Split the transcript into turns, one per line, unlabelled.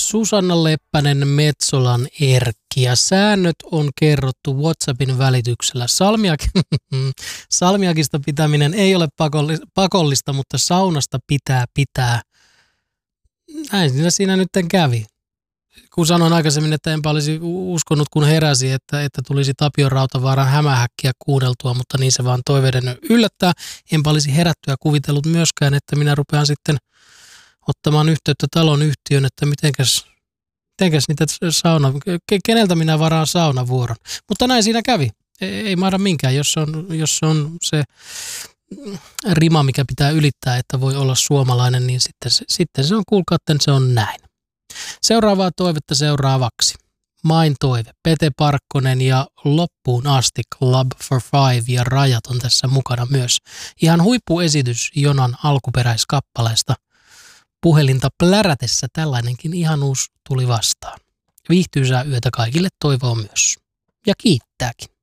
Susanna Leppänen, Metsolan Erkki, ja säännöt on kerrottu WhatsAppin välityksellä. Salmiakista pitäminen ei ole pakollista, mutta saunasta pitää. Näin siinä nyt kävi. Kun sanoin aikaisemmin, että enpä olisi uskonut, kun heräsi, että tulisi Tapio Rautavaaran hämähäkkiä kuunneltua, mutta niin se vaan toiveiden yllättää. Enpä olisi herättyä kuvitellut myöskään, että minä rupean sitten ottamaan yhteyttä talon yhtiön, että mitenkäs niitä keneltä minä varaan saunavuoron. Mutta näin siinä kävi. Ei mahda minkään, jos on se rima, mikä pitää ylittää, että voi olla suomalainen, niin sitten se on, kuulkaatten, se on näin. Seuraavaa toivetta seuraavaksi. Main toive. Pete Parkkonen ja loppuun asti Club for Five ja Rajat on tässä mukana myös. Ihan huippuesitys Jonan alkuperäiskappaleesta. Puhelinta plärätessä tällainenkin ihanuus tuli vastaan. Viihtyisää yötä kaikille toivoo myös. Ja kiittääkin.